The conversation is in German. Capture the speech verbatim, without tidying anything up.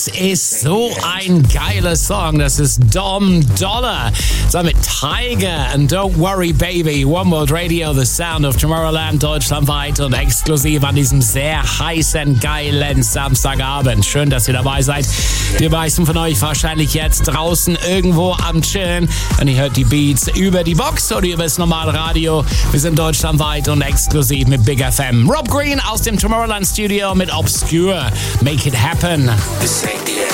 Das ist so ein geiler Song. Das ist Dom Dollar. So mit Tiger and Don't Worry Baby. One World Radio, the sound of Tomorrowland, deutschlandweit und exklusiv an diesem sehr heißen, geilen Samstagabend. Schön, dass ihr dabei seid. Die meisten von euch wahrscheinlich jetzt draußen irgendwo am Chillen. Und ihr hört die Beats über die Box oder über das normale Radio. Wir sind deutschlandweit und exklusiv mit Big F M. Rob Green aus dem Tomorrowland Studio mit Obscure. Make it happen. This ain't the end.